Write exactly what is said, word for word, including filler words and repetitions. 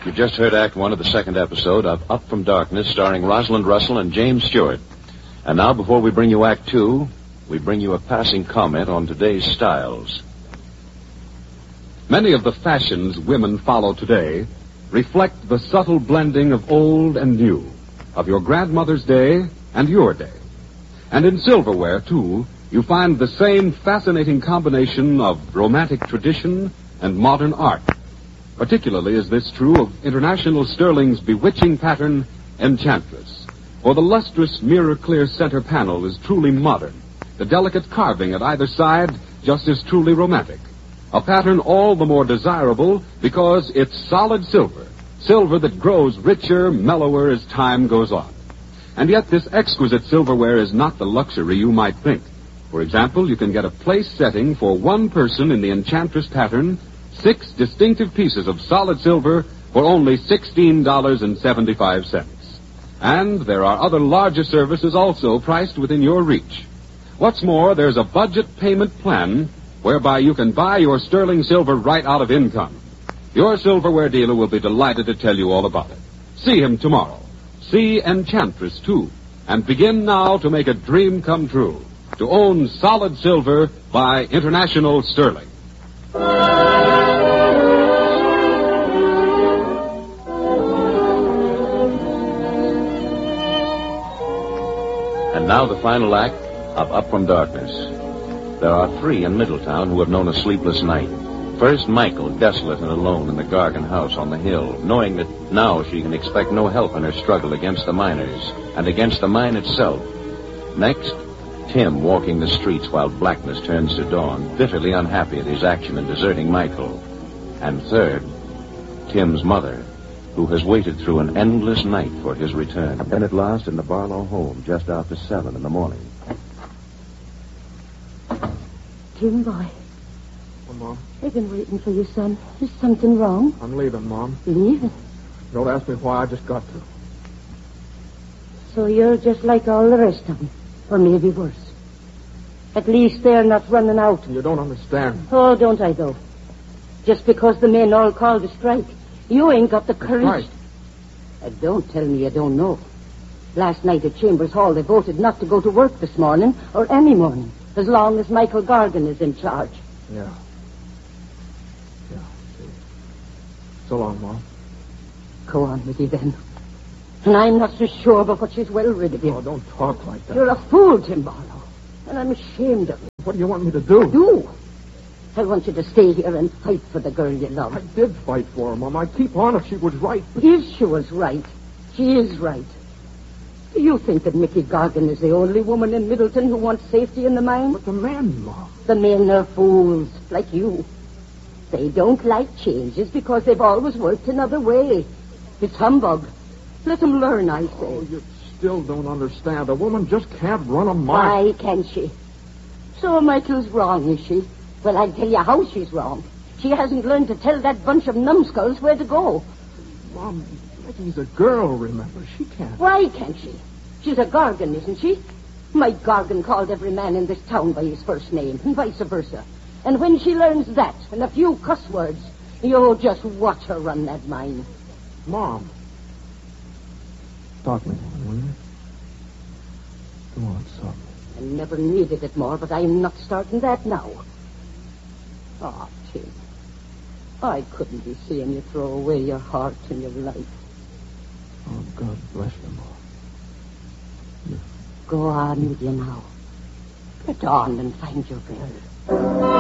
You just heard Act One of the second episode of Up from Darkness, starring Rosalind Russell and James Stewart. And now, before we bring you Act Two, we bring you a passing comment on today's styles. Many of the fashions women follow today reflect the subtle blending of old and new, of your grandmother's day and your day. And in silverware, too, you find the same fascinating combination of romantic tradition and modern art. Particularly is this true of International Sterling's bewitching pattern, Enchantress. For the lustrous, mirror-clear center panel is truly modern. The delicate carving at either side just as truly romantic. A pattern all the more desirable because it's solid silver. Silver that grows richer, mellower as time goes on. And yet this exquisite silverware is not the luxury you might think. For example, you can get a place setting for one person in the Enchantress pattern, six distinctive pieces of solid silver for only sixteen dollars and seventy-five cents. And there are other larger services also priced within your reach. What's more, there's a budget payment plan whereby you can buy your sterling silver right out of income. Your silverware dealer will be delighted to tell you all about it. See him tomorrow. See Enchantress, too, and begin now to make a dream come true. To own solid silver by International Sterling. And now the final act of Up from Darkness. There are three in Middletown who have known a sleepless night. First, Michael, desolate and alone in the Gargan house on the hill, knowing that now she can expect no help in her struggle against the miners and against the mine itself. Next, Tim walking the streets while blackness turns to dawn, bitterly unhappy at his action in deserting Michael. And third, Tim's mother, who has waited through an endless night for his return. And at last in the Barlow home, just after seven in the morning. Tim, boy. Well, Mom? I've been waiting for you, son. Is something wrong? I'm leaving, Mom. Leaving? Don't ask me why, I just got to. So you're just like all the rest of them, or maybe worse. At least they're not running out. You don't understand. Oh, don't I, though? Just because the men all called a strike, you ain't got the courage. Right. Uh, don't tell me you don't know. Last night at Chambers Hall, they voted not to go to work this morning, or any morning, as long as Michael Gargan is in charge. Yeah. Yeah. So long, Mom. Go on with you, then. And I'm not so sure but what she's well rid of you. Oh, don't talk like that. You're a fool, Tim Barlow. And I'm ashamed of you. What do you want me to do? Do? I want you to stay here and fight for the girl you love. I did fight for her, Mom. I'd keep on if she was right. If she was right. She is right. Do you think that Mickey Gargan is the only woman in Middleton who wants safety in the mine? But the men, Mom. The men are fools, like you. They don't like changes because they've always worked another way. It's humbug. Let them learn, I say. Oh, you still don't understand. A woman just can't run a mine. Why can't she? So Michael's wrong, is she? Well, I'll tell you how she's wrong. She hasn't learned to tell that bunch of numbskulls where to go. Mom, Mickey's a girl, remember. She can't. Why can't she? She's a Gargan, isn't she? Mike Gargan called every man in this town by his first name, and vice versa. And when she learns that and a few cuss words, you'll just watch her run that mine. Mom. Talk me, will you? Come on, son. I never needed it more, but I'm not starting that now. Oh, Tim. I couldn't be seeing you throw away your heart and your life. Oh, God bless you, Mom. Go on with you now. Get on and find your girl.